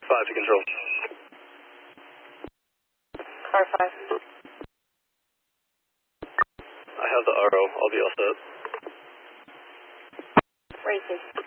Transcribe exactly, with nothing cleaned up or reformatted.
five to control. Car five. I have the R O. I'll be all set. Racing.